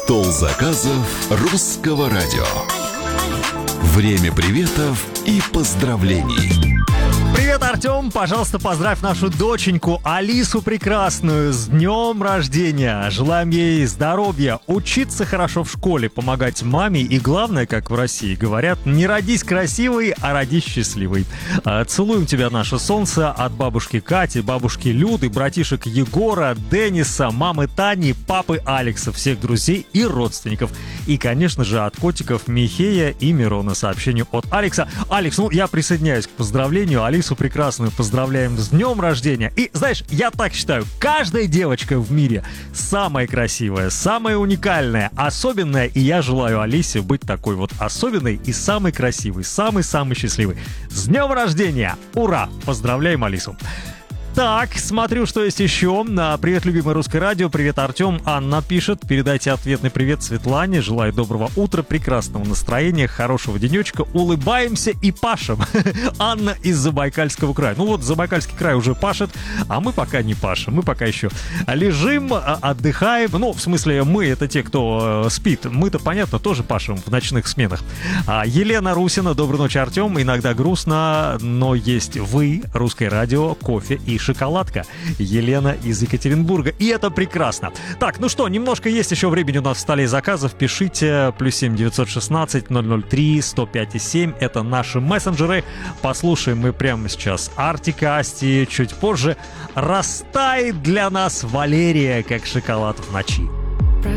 Стол заказов русского радио. Время приветов и поздравлений. Привет, Артем! Пожалуйста, поздравь нашу доченьку Алису прекрасную с днем рождения. Желаем ей здоровья, учиться хорошо в школе, помогать маме и, главное, как в России говорят, не родись красивой, а родись счастливой. Целуем тебя, наше солнце, от бабушки Кати, бабушки Люды, братишек Егора, Дениса, мамы Тани, папы Алекса, всех друзей и родственников. И, конечно же, от котиков Михея и Мирона. Сообщение от Алекса. Алекс, я присоединяюсь к поздравлению. Алису прекрасную поздравляем с днем рождения. И, знаешь, я так считаю, каждая девочка в мире самая красивая, самая уникальная, особенная. И я желаю Алисе быть такой вот особенной и самой красивой, самой-самой счастливой. С днем рождения! Ура! Поздравляем Алису! Так, смотрю, что есть еще. Привет, любимое русское радио. Привет, Артем. Анна пишет. Передайте ответный привет Светлане. Желаю доброго утра, прекрасного настроения, хорошего денечка. Улыбаемся и пашем. Анна из Забайкальского края. Забайкальский край уже пашет, а мы пока не пашем. Мы пока еще лежим, отдыхаем. В смысле, мы — это те, кто спит. Мы-то, понятно, тоже пашем в ночных сменах. Елена Русина. Доброй ночи, Артем. Иногда грустно, но есть вы, русское радио, кофе и шоколадка. Елена из Екатеринбурга. И это прекрасно. Так, немножко есть еще времени у нас в столе заказов. Пишите. +7 916 003 105 7. Это наши мессенджеры. Послушаем мы прямо сейчас Артик и Асти. Чуть позже растает для нас Валерия, как шоколад в ночи.